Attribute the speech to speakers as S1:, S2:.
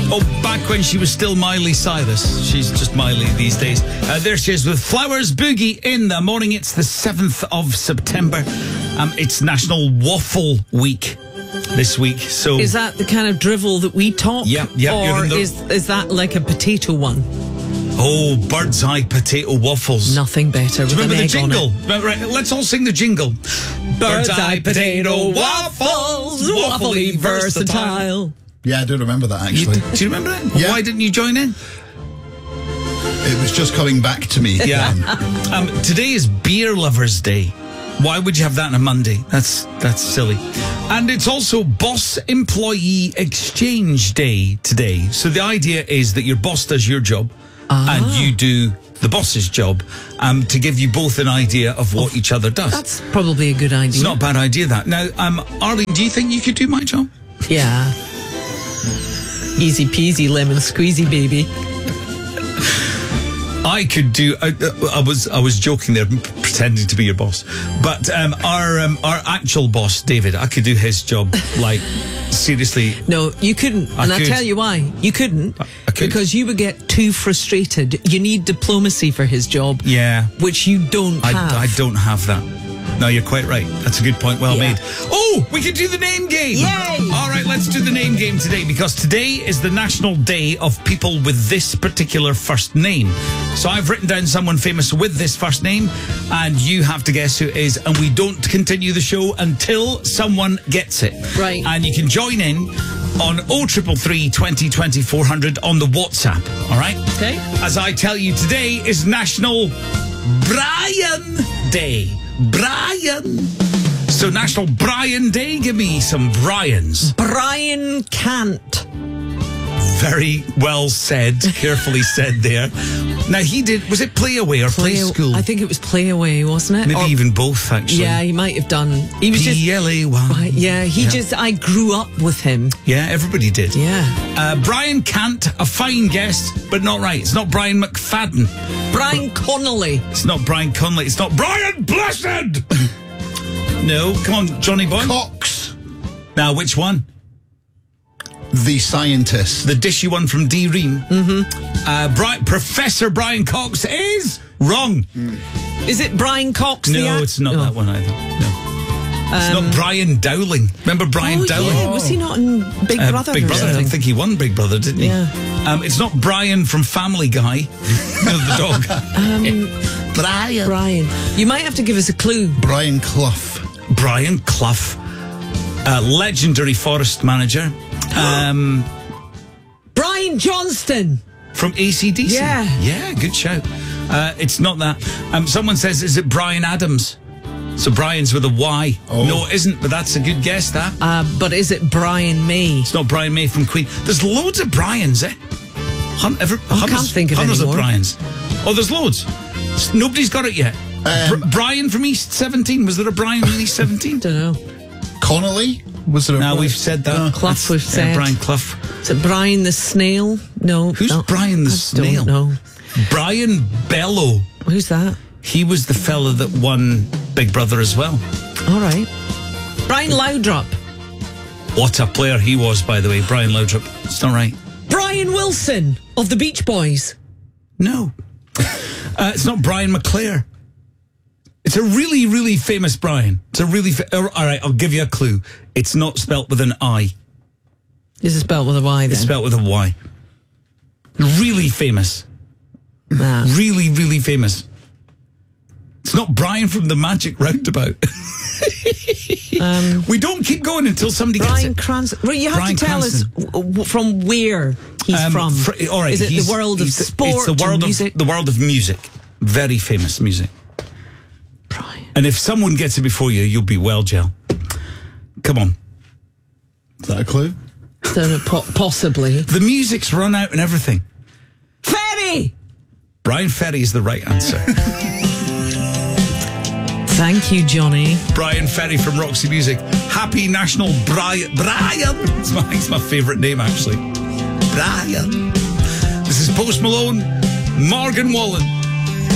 S1: Oh, back when she was still Miley Cyrus. She's just Miley these days. There she is with Flowers Boogie in the morning. It's the 7th of September. It's National Waffle Week this week. So
S2: is that the kind of drivel that we talk?
S1: Yeah.
S2: Or is that like a potato one?
S1: Oh, bird's eye potato waffles.
S2: Nothing better.
S1: Do you remember the jingle?
S2: Right,
S1: let's all sing the jingle.
S2: Bird's eye potato waffles, waffly versatile.
S3: Yeah, I do remember that, actually.
S1: Do you remember it?
S3: Yeah.
S1: Why didn't you join in?
S3: It was just coming back to me.
S1: Yeah. Today is Beer Lovers Day. Why would you have that on a Monday? That's silly. And it's also Boss Employee Exchange Day today. So the idea is that your boss does your job and you do the boss's job to give you both an idea of what each other does.
S2: That's probably a good idea.
S1: It's not a bad idea, that. Now, Arlene, do you think you could do my job?
S2: Yeah. Easy peasy lemon squeezy, baby.
S1: I could do. I was joking there, pretending to be your boss. But our actual boss, David, I could do his job. Like, seriously.
S2: No, you couldn't. And I'll tell you why. You couldn't.
S1: I could.
S2: Because you would get too frustrated. You need diplomacy for his job.
S1: Yeah.
S2: Which you don't have.
S1: I don't have that. No, you're quite right. That's a good point. Well made. Oh, we could do the name game.
S2: Yay!
S1: All right, let's do the name game today, because today is the National Day of people with this particular first name. So I've written down someone famous with this first name, and you have to guess who it is, and we don't continue the show until someone gets it.
S2: Right.
S1: And you can join in on 0333 20 20 400 on the WhatsApp. All right?
S2: Okay.
S1: As I tell you, today is National Brian Day. Brian. So National Brian Day. Give me some Brians.
S2: Brian Cant.
S1: Very well said. Carefully said there. Now he did. Was it Play Away or Play School?
S2: I think it was Play Away, wasn't it?
S1: Maybe even both, actually.
S2: Yeah, he might have done. He was
S1: PLA1.
S2: Right, yeah, I grew up with him.
S1: Yeah, everybody did.
S2: Yeah.
S1: Brian Cant, a fine guess, but not right. It's not Brian McFadden.
S2: Brian Connolly.
S1: It's not Brian Connolly. It's not Brian Blessed. No, come on, Johnny Boy.
S3: Cox.
S1: Now, which one?
S3: The Scientist.
S1: The dishy one from D Ream. Mm-hmm. Professor Brian Cox is wrong.
S2: Is it Brian Cox?
S1: No, it's not that one either. No. It's not Brian Dowling. Remember Brian Dowling?
S2: Yeah. Was he not in Big Brother?
S1: Big Brother. I think he won Big Brother, didn't he?
S2: Yeah.
S1: It's not Brian from Family Guy. The dog.
S2: Brian. You might have to give us a clue.
S3: Brian Clough.
S1: Brian Clough. Legendary Forest manager.
S2: Brian Johnston.
S1: From AC/DC.
S2: Yeah.
S1: Yeah, good shout. It's not that. Someone says, is it Brian Adams? So Brian's with a Y.
S3: Oh.
S1: No, it isn't, but that's a good guess, that.
S2: But is it Brian May?
S1: It's not Brian May from Queen. There's loads of Brians, eh?
S2: I can't think of
S1: hundreds
S2: any more.
S1: of Brians. Oh, there's loads. Nobody's got it yet. Brian from East 17. Was there a Brian from East 17?
S2: Don't know.
S3: Connolly? Was there a
S1: No, we've said that.
S2: Clough, we've said.
S1: Brian Clough.
S2: Is it Brian the Snail? No.
S1: Who's Brian the Snail?
S2: Don't know.
S1: Brian Bello.
S2: Who's that?
S1: He was the fella that won Big Brother as well.
S2: All right. Brian Laudrup.
S1: What a player he was, by the way, Brian Laudrup. It's not right.
S2: Brian Wilson of the Beach Boys.
S1: No. It's not Brian McClare. It's a really, really famous Brian. It's a really... all right, I'll give you a clue. It's not spelt with an I.
S2: Is it spelled with a Y then?
S1: It's spelt with a Y. Really famous.
S2: Nah.
S1: Really, really famous. It's not Brian from the Magic Roundabout. We don't keep going until somebody gets
S2: Brian
S1: it.
S2: Cranston. Well, you have
S1: Bryan
S2: to tell
S1: Cranston.
S2: us from where he's from.
S1: All right,
S2: is it the world of sport?
S1: It's the world
S2: music?
S1: of the world of music. Very famous music.
S2: Brian.
S1: And if someone gets it before you, you'll be well, Jill. Come on.
S3: Is that a clue?
S2: Possibly.
S1: The music's run out and everything.
S2: Ferry!
S1: Brian Ferry is the right answer.
S2: Thank you, Johnny.
S1: Brian Ferry from Roxy Music. Happy National Brian. It's my favourite name, actually. Brian. This is Post Malone, Morgan Wallen.